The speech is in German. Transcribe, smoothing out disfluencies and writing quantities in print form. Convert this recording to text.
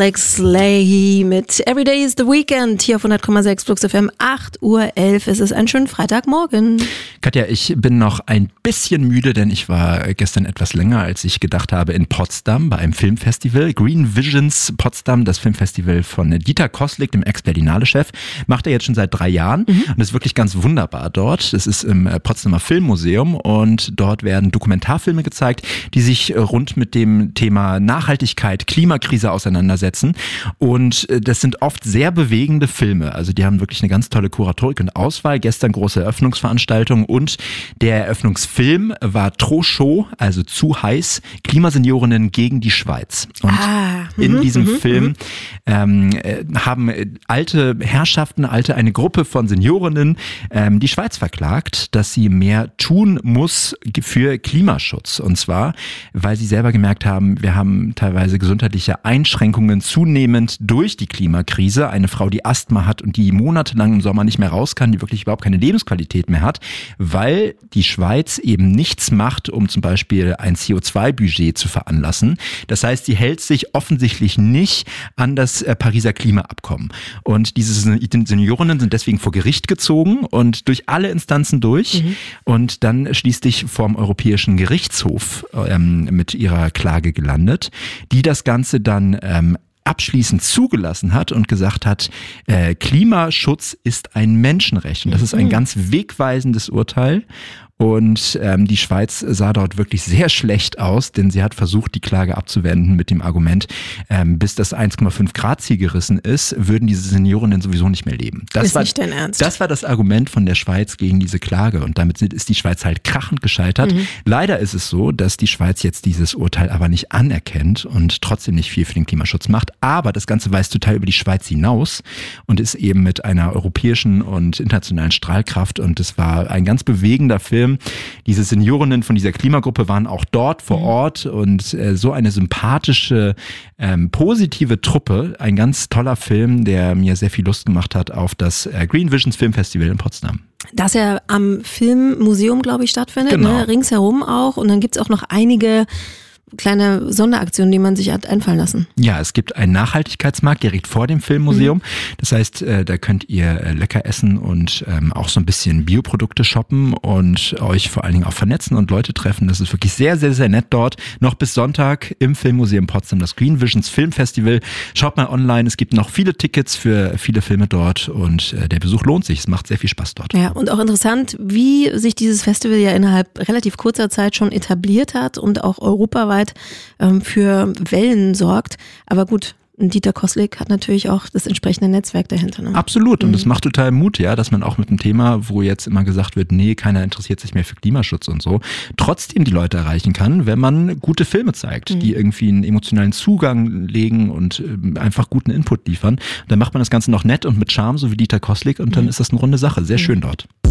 Alex Lahey mit Everyday is the Weekend hier auf 100,6 Flux FM, 8:11 Uhr. Es ist ein schöner Freitagmorgen. Katja, ich bin noch ein bisschen müde, denn ich war gestern etwas länger, als ich gedacht habe, in Potsdam bei einem Filmfestival. Green Visions Potsdam, das Filmfestival von Dieter Koslik, dem Ex-Berlinale-Chef, macht er jetzt schon seit 3 Jahren und ist wirklich ganz wunderbar dort. Es ist im Potsdamer Filmmuseum und dort werden Dokumentarfilme gezeigt, die sich rund mit dem Thema Nachhaltigkeit, Klimakrise auseinandersetzen. Und das sind oft sehr bewegende Filme. Also die haben wirklich eine ganz tolle Kuratorik und Auswahl. Gestern große Eröffnungsveranstaltung und der Eröffnungsfilm war Trop chaud, also zu heiß, Klimaseniorinnen gegen die Schweiz. Und in diesem Film haben alte Herrschaften, eine Gruppe von Seniorinnen die Schweiz verklagt, dass sie mehr tun muss für Klimaschutz. Und zwar, weil sie selber gemerkt haben, wir haben teilweise gesundheitliche Einschränkungen zunehmend durch die Klimakrise. Eine Frau, die Asthma hat und die monatelang im Sommer nicht mehr raus kann, die wirklich überhaupt keine Lebensqualität mehr hat, weil die Schweiz eben nichts macht, um zum Beispiel ein CO2-Budget zu veranlassen. Das heißt, sie hält sich offensichtlich nicht an das Pariser Klimaabkommen. Und diese Seniorinnen sind deswegen vor Gericht gezogen und durch alle Instanzen durch und dann schließlich vorm Europäischen Gerichtshof mit ihrer Klage gelandet, die das Ganze dann abschließend zugelassen hat und gesagt hat, Klimaschutz ist ein Menschenrecht. Und das ist ein ganz wegweisendes Urteil. Und die Schweiz sah dort wirklich sehr schlecht aus, denn sie hat versucht, die Klage abzuwenden mit dem Argument, bis das 1,5 Grad Ziel gerissen ist, würden diese Seniorinnen sowieso nicht mehr leben. Das ist nicht dein Ernst. Das war das Argument von der Schweiz gegen diese Klage und damit ist die Schweiz halt krachend gescheitert. Leider ist es so, dass die Schweiz jetzt dieses Urteil aber nicht anerkennt und trotzdem nicht viel für den Klimaschutz macht. Aber das Ganze weist total über die Schweiz hinaus und ist eben mit einer europäischen und internationalen Strahlkraft und es war ein ganz bewegender Film. Diese Seniorinnen von dieser Klimagruppe waren auch dort vor Ort und so eine sympathische, positive Truppe. Ein ganz toller Film, der mir sehr viel Lust gemacht hat auf das Green Visions Filmfestival in Potsdam. Das ja am Filmmuseum, glaube ich, stattfindet, genau. Ne? Ringsherum auch. Und dann gibt es auch noch einige kleine Sonderaktionen, die man sich hat einfallen lassen. Ja, es gibt einen Nachhaltigkeitsmarkt direkt vor dem Filmmuseum. Das heißt, da könnt ihr lecker essen und auch so ein bisschen Bioprodukte shoppen und euch vor allen Dingen auch vernetzen und Leute treffen. Das ist wirklich sehr, sehr, sehr nett dort. Noch bis Sonntag im Filmmuseum Potsdam, das Green Visions Filmfestival. Schaut mal online, es gibt noch viele Tickets für viele Filme dort und der Besuch lohnt sich. Es macht sehr viel Spaß dort. Ja, und auch interessant, wie sich dieses Festival ja innerhalb relativ kurzer Zeit schon etabliert hat und auch europaweit für Wellen sorgt. Aber gut, Dieter Koslik hat natürlich auch das entsprechende Netzwerk dahinter. Ne? Absolut. Und das macht total Mut, ja, dass man auch mit einem Thema, wo jetzt immer gesagt wird, nee, keiner interessiert sich mehr für Klimaschutz und so, trotzdem die Leute erreichen kann, wenn man gute Filme zeigt, die irgendwie einen emotionalen Zugang legen und einfach guten Input liefern. Dann macht man das Ganze noch nett und mit Charme, so wie Dieter Koslik, und dann ist das eine runde Sache. Sehr schön dort.